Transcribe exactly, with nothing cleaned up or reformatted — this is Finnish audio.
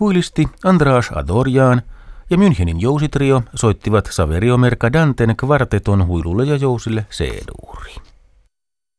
Huilisti András Adorján ja Münchenin jousitrio soittivat Saverio Mercadanten kvarteton huilulle ja jousille C-duuriin.